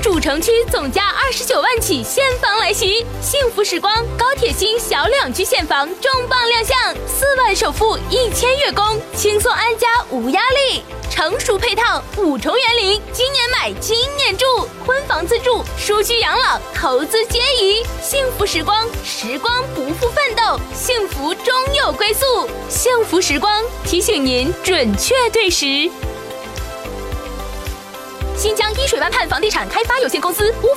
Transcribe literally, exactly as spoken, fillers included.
主城区总价二十九万起现房来袭，幸福时光高铁新小两居现房重磅亮相，四万首付一千月供，轻松安家无压力。成熟配套，五重园林，今年买今年住，婚房自住，舒居养老，投资皆宜。幸福时光，时光不负奋斗，幸福终有归宿。幸福时光提醒您准确对时。新疆依水湾畔房地产开发有限公司。